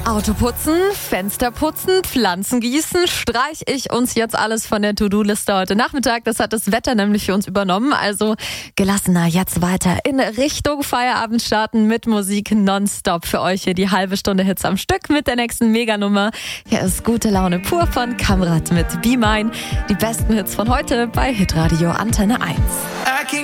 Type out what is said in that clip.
Auto putzen, Fenster putzen, Pflanzen gießen, streich ich uns jetzt alles von der To-Do-Liste heute Nachmittag. Das hat das Wetter nämlich für uns übernommen. Also gelassener jetzt weiter in Richtung Feierabend starten mit Musik nonstop. Für euch hier die halbe Stunde Hits am Stück mit der nächsten Meganummer. Hier ist Gute Laune pur von Kamrat mit Be Mine. Die besten Hits von heute bei Hitradio Antenne 1.